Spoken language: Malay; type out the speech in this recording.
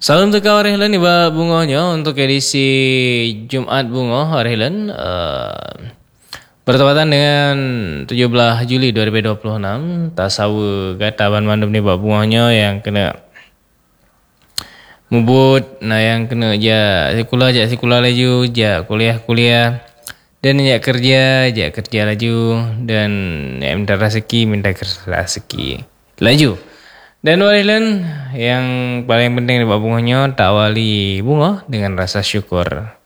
Salam teka Warehlan iba bungonya untuk edisi Jumat bungo Warehlan bertepatan dengan 17 Juli 2026 tasawu gataban mandum ni bab bungonya yang kena mubut yang kena sekolah laju kuliah dan kerja laju dan minta rezeki laju. Dan Warehlan yang paling penting di bab bunganya tak wali bunga dengan rasa syukur.